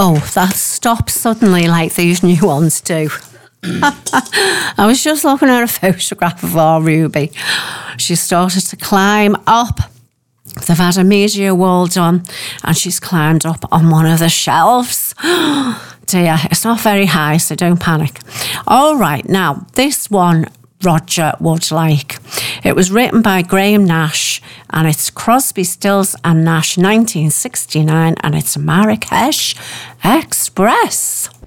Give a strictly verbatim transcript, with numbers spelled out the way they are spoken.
Oh, that stops suddenly like these new ones do. I was just looking at a photograph of our Ruby. She started to climb up. They've had a media wall done and she's climbed up on one of the shelves. Dear, it's not very high, so don't panic. All right, now, this one Roger would like. It was written by Graham Nash and it's Crosby, Stills and Nash nineteen sixty-nine and it's Marrakesh Express.